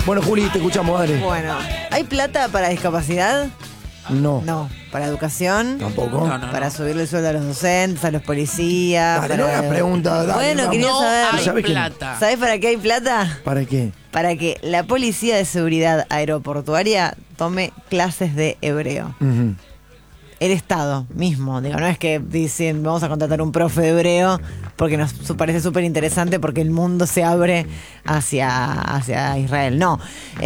Bueno, Juli, te escuchamos, dale. Bueno, ¿hay plata para discapacidad? No. No. ¿Para educación? Tampoco. Para subirle el sueldo a los docentes, a los policías. Dale, no hagas preguntas, dale, Bueno, vamos. quería No saber. hay ¿Sabes plata. ¿Sabés para qué hay plata? ¿Para qué? Para que la Policía de Seguridad Aeroportuaria tome clases de hebreo. Ujú. El Estado mismo, digo, no es que dicen vamos a contratar un profe de hebreo porque nos parece súper interesante porque el mundo se abre hacia Israel. No,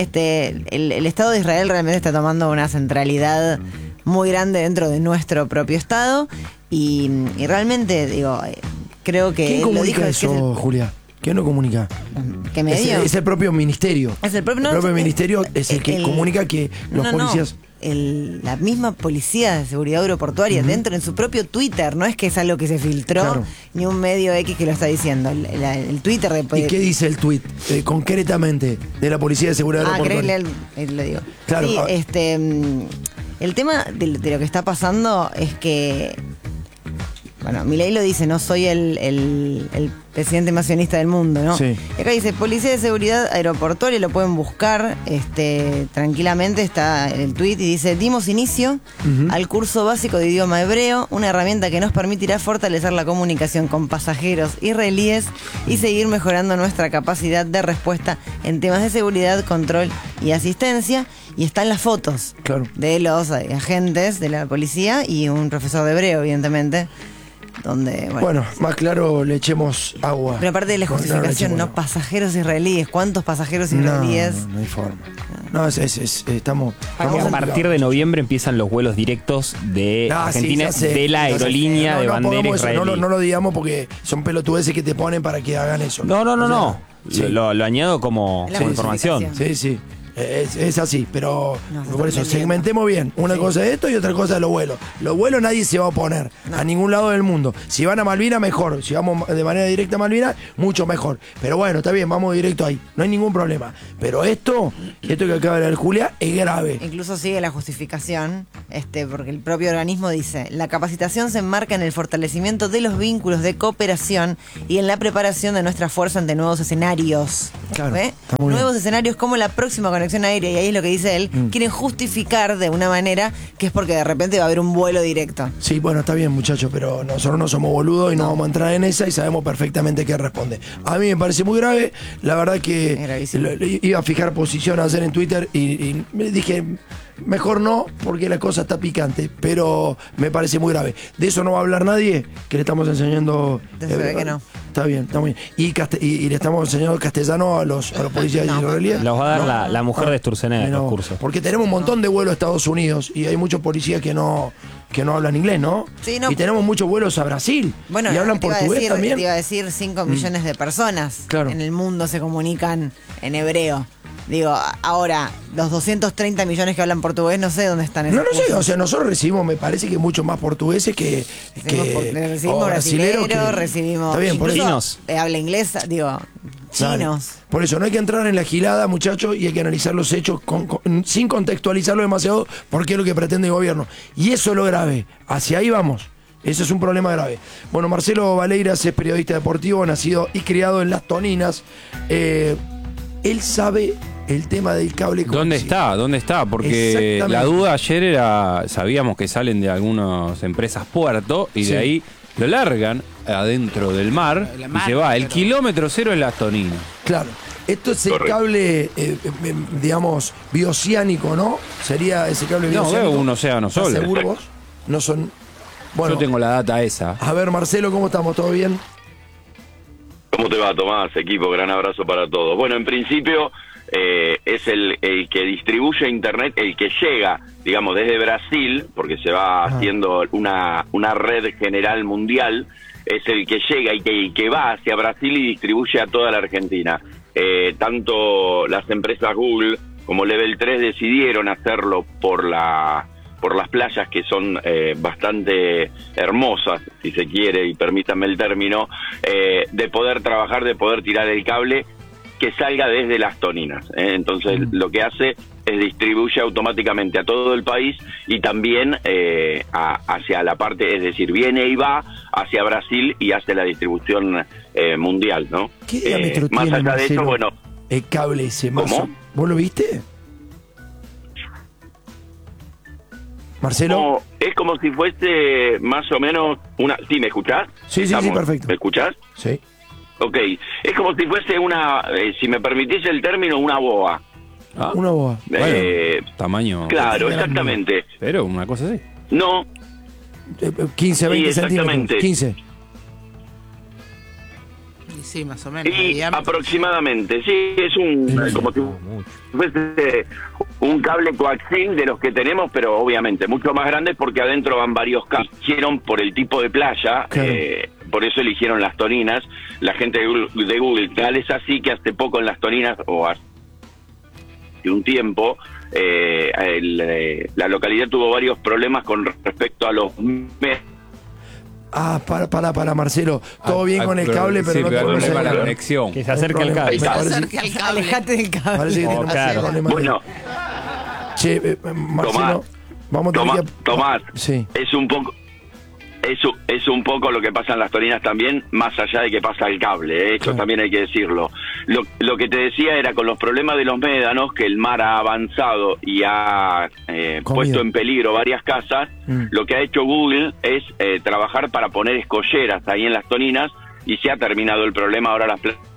el Estado de Israel realmente está tomando una centralidad muy grande dentro de nuestro propio Estado y realmente, digo, creo que ¿Quién él lo comunica dijo, eso, Julia? ¿Quién lo comunica? ¿Qué medio? Es el propio ministerio. Es el propio, no, ministerio es el que comunica que los policías... La misma policía de seguridad aeroportuaria dentro en su propio Twitter, no es que es algo que se filtró, Claro. ni un medio X que lo está diciendo. El Twitter de... ¿Y qué dice el tuit concretamente de la Policía de Seguridad Aeroportuaria? Lo digo. Claro, Sí, el tema de lo que está pasando es que, bueno, Milei lo dice, no soy el presidente más sionista del mundo, ¿no? Sí. Y acá dice, Policía de Seguridad Aeroportuaria, lo pueden buscar tranquilamente, está en el tweet y dice, dimos inicio al curso básico de idioma hebreo, una herramienta que nos permitirá fortalecer la comunicación con pasajeros israelíes y seguir mejorando nuestra capacidad de respuesta en temas de seguridad, control y asistencia. Y están las fotos Claro. de los agentes de la policía y un profesor de hebreo, evidentemente. Donde, Bueno, más claro, le echemos agua. pero aparte de la justificación, no pasajeros israelíes. ¿Cuántos pasajeros israelíes? No hay forma. No, estamos... A partir de noviembre empiezan los vuelos directos de Argentina, sí, ya sé, de la ya sé. aerolínea de bandera pongamos eso, israelí. no lo digamos porque son pelotudeces que te ponen para que hagan eso. No. Sí. Lo añado como La información. justificación. Sí. Es así, pero No, se por está eso, entendiendo. segmentemos bien. Una cosa es esto y otra cosa es los vuelos. Los vuelos nadie se va a oponer a ningún lado del mundo. Si van a Malvinas, mejor. Si vamos de manera directa a Malvinas, mucho mejor. Pero bueno, está bien, vamos directo ahí. No hay ningún problema. Pero esto que acaba de leer Julia, es grave. Incluso sigue la justificación, porque el propio organismo dice, la capacitación se enmarca en el fortalecimiento de los vínculos de cooperación y en la preparación de nuestra fuerza ante nuevos escenarios. Claro, ¿Ve? está muy bien. Nuevos escenarios como la próxima conexión aérea, y ahí es lo que dice él, quieren justificar de una manera que es porque de repente va a haber un vuelo directo. Sí, bueno, está bien, muchachos, pero nosotros no somos boludos y no vamos a entrar en esa y sabemos perfectamente qué responde. A mí me parece muy grave, la verdad Es que gravísimo. iba a fijar posición a hacer en Twitter y me dije, mejor no, porque la cosa está picante, pero me parece muy grave. De eso no va a hablar nadie, que le estamos enseñando... Se ve que no. Está bien, está muy bien. Y le estamos enseñando castellano a los policías israelíes. Los va a dar la mujer de Sturzenegger, No, los cursos. porque tenemos un montón de vuelos a Estados Unidos y hay muchos policías que no hablan inglés, ¿no? Sí, no. Y tenemos muchos vuelos a Brasil. Bueno, y hablan te iba a portugués decir, también. Te iba a decir 5 millones de personas Claro. en el mundo se comunican en hebreo. Digo, ahora, los 230 millones que hablan portugués, no sé dónde están esos No sé, cursos. o sea, nosotros recibimos, me parece que muchos más portugueses Recibimos o brasileros, que- recibimos... Está bien, por eso. Chinos. Habla inglés, digo, Dale. chinos. Por eso no hay que entrar en la gilada, muchachos, y hay que analizar los hechos sin contextualizarlo demasiado, porque es lo que pretende el gobierno. Y eso es lo grave. Hacia ahí vamos. Eso es un problema grave. Bueno, Marcelo Valeiras es periodista deportivo, nacido y criado en Las Toninas. Él sabe el tema del cable coaxial. ¿Dónde está? Porque Exactamente. la duda ayer era, sabíamos que salen de algunas empresas puerto y Sí. de ahí lo largan adentro del mar La y mar, se va. El pero- kilómetro cero es Las Toninas. Claro. Esto es el cable, digamos, bioceánico, ¿no? Sería ese cable No, bioceánico. veo un océano ¿Estás solo. seguro vos? No son... Bueno, Yo tengo la data esa. a ver, Marcelo, ¿cómo estamos? ¿Todo bien? ¿Cómo te va, Tomás? Equipo, gran abrazo para todos. Bueno, en principio es el que distribuye Internet, el que llega, digamos, desde Brasil, porque se va haciendo una red general mundial, es el que llega y que va hacia Brasil y distribuye a toda la Argentina. Tanto las empresas Google como Level 3 decidieron hacerlo por las playas que son bastante hermosas, si se quiere, y permítanme el término, de poder trabajar, de poder tirar el cable que salga desde Las Toninas. Entonces lo que hace es distribuye automáticamente a todo el país y también hacia la parte, es decir, viene y va hacia Brasil y hace la distribución mundial, ¿no? ¿Qué diámetro Más tiene, allá de Marcelo, eso, bueno, el cable ese? ¿Cómo? ¿Vos lo viste? Marcelo. No, es como si fuese más o menos una... ¿Sí, me escuchás? Sí, perfecto. ¿Me escuchás? Sí. Ok, es como si fuese una, si me permitís el término, una boa. Ah, Una boa. bueno, tamaño. Claro, exactamente. Pero una cosa así. No, 15, 20 Sí, exactamente. centímetros. 15. Sí, más o menos. y aproximadamente, sí, es como si fuese un cable coaxil de los que tenemos, pero obviamente mucho más grande porque adentro van varios cables. Hicieron por el tipo de playa, Claro. por eso eligieron Las Toninas. La gente de Google, tal es así que hace poco en Las Toninas, o hace un tiempo, la localidad tuvo varios problemas con respecto a los Ah, para Marcelo. Todo bien con el cable, pero sí, no pero tenemos problema el la cable. conexión. Que se acerque al problema. cable. Me parece- Acerca al cable. Alejate del cable. Parece que Oh, tenemos claro. problemas. Bueno, Che, Marcelo, vamos a tener que... Tomás, Sí. es un poco lo que pasa en Las Toninas también, más allá de que pasa el cable, esto Claro. también hay que decirlo. Lo que te decía era con los problemas de los médanos, que el mar ha avanzado y ha puesto en peligro varias casas, lo que ha hecho Google es trabajar para poner escolleras ahí en Las Toninas y se ha terminado el problema. Ahora las playas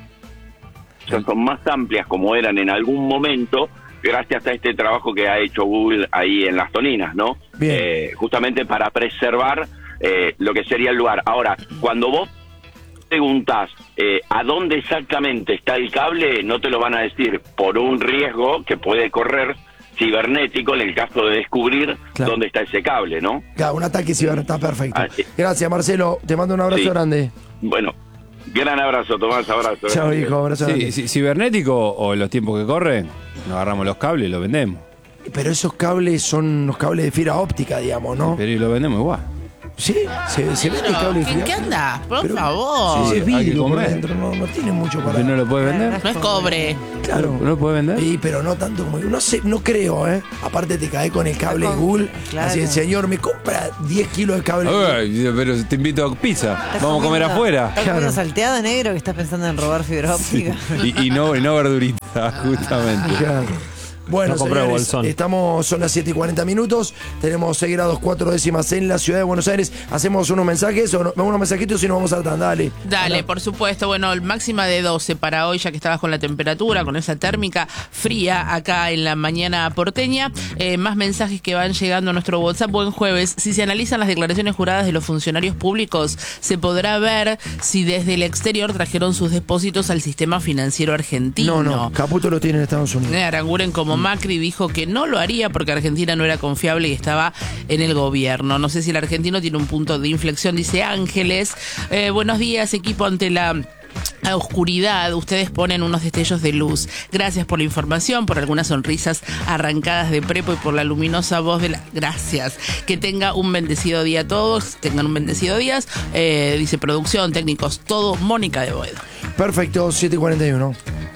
son más amplias como eran en algún momento, gracias a este trabajo que ha hecho Google ahí en Las Toninas, ¿no? Bien. Justamente para preservar lo que sería el lugar. Ahora, cuando vos preguntás a dónde exactamente está el cable, no te lo van a decir por un riesgo que puede correr cibernético en el caso de descubrir Claro. dónde está ese cable, ¿no? Claro, un ataque ciber, está perfecto. Ah, sí. Gracias, Marcelo. Te mando un abrazo Sí. grande. Bueno, gran abrazo, Tomás, abrazo. Chao, hijo, abrazo grande. Sí, cibernético o en los tiempos que corren, nos agarramos los cables y los vendemos. Pero esos cables son los cables de fibra óptica, digamos, ¿no? Pero y lo vendemos igual. Sí, se ve el cable de ¿En fibra qué óptica. anda? Por Pero- favor. Sí, es hay que vidrio por comer. dentro, no tiene mucho para... ¿Usted no lo puede vender? No es cobre. Claro. ¿No lo puede vender? Sí, pero no tanto como... No sé, no creo, ¿eh? Aparte te caes con el cable de Con- Google. claro. Así el señor me compra 10 kilos de cable. Ay, pero te invito a pizza. ¿Estás Vamos a comer comiendo- afuera. ¿Estás comiendo salteado negro que estás pensando en robar fibra óptica? Y no verdurita, justamente. Claro. Bueno, No compré señores, bolsón. son las 7:40. Tenemos 6 grados 4 décimas en la ciudad de Buenos Aires. Hacemos unos mensajes, unos mensajitos y nos vamos a la tanda. Dale. Dale, por supuesto. Bueno, máxima de 12 para hoy, ya que estabas con la temperatura, con esa térmica fría acá en la mañana porteña. Más mensajes que van llegando a nuestro WhatsApp. Buen jueves. Si se analizan las declaraciones juradas de los funcionarios públicos, se podrá ver si desde el exterior trajeron sus depósitos al sistema financiero argentino. No. Caputo lo tiene en Estados Unidos. Aranguren, como Macri, dijo que no lo haría porque Argentina no era confiable y estaba en el gobierno. No sé si el argentino tiene un punto de inflexión, dice Ángeles. Buenos días, equipo. Ante la oscuridad, ustedes ponen unos destellos de luz. Gracias por la información, por algunas sonrisas arrancadas de prepo y por la luminosa voz de la... Gracias. Que tenga un bendecido día a todos. Tengan un bendecido día. Dice producción, técnicos, todo. Mónica de Boedo. Perfecto, 7:41.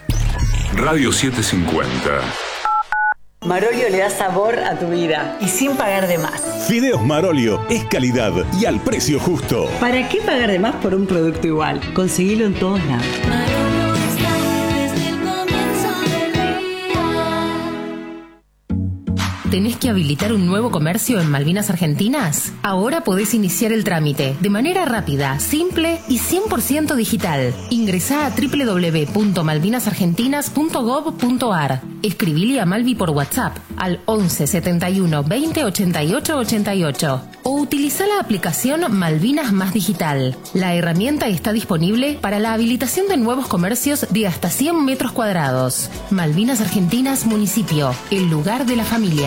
Radio 750. Marolio le da sabor a tu vida y sin pagar de más. Fideos Marolio es calidad y al precio justo. ¿Para qué pagar de más por un producto igual? Conseguilo en todos lados. ¿Tenés que habilitar un nuevo comercio en Malvinas Argentinas? Ahora podés iniciar el trámite de manera rápida, simple y 100% digital. Ingresá a www.malvinasargentinas.gov.ar. Escribile a Malvi por WhatsApp al 11 71 20 88 88 o utiliza la aplicación Malvinas Más Digital. La herramienta está disponible para la habilitación de nuevos comercios de hasta 100 metros cuadrados. Malvinas Argentinas Municipio, el lugar de la familia.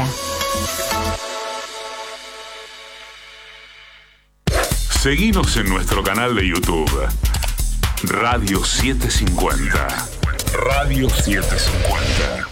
Seguinos en nuestro canal de YouTube. Radio 750. Radio 750.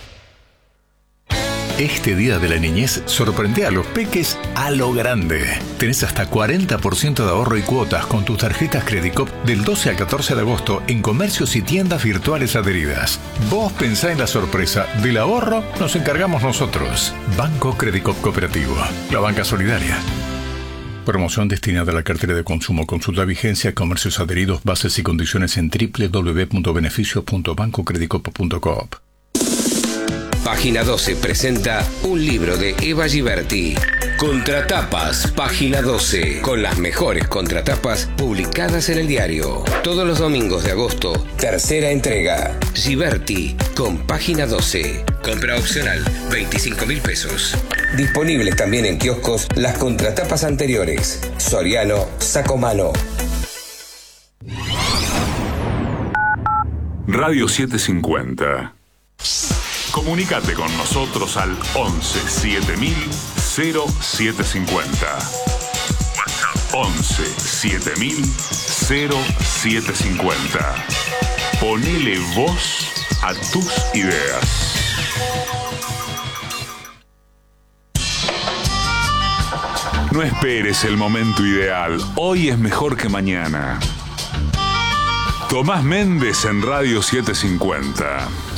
Este día de la niñez sorprende a los peques a lo grande. Tenés hasta 40% de ahorro y cuotas con tus tarjetas Credicop del 12 al 14 de agosto en comercios y tiendas virtuales adheridas. Vos pensá en la sorpresa. Del ahorro nos encargamos nosotros. Banco Credicop Cooperativo. La banca solidaria. Promoción destinada a la cartera de consumo. Consulta vigencia, comercios adheridos, bases y condiciones en www.beneficios.bancocredicop.coop. Página 12 presenta un libro de Eva Giberti. Contratapas, Página 12, con las mejores contratapas publicadas en el diario. Todos los domingos de agosto, tercera entrega. Giberti, con Página 12. Compra opcional, 25.000 pesos. Disponibles también en kioscos las contratapas anteriores. Soriano, Sacomano. Radio 750. Comunícate con nosotros al 11 7000 0750. 11 7000 0750. Ponele voz a tus ideas. No esperes el momento ideal. Hoy es mejor que mañana. Tomás Méndez en Radio 750.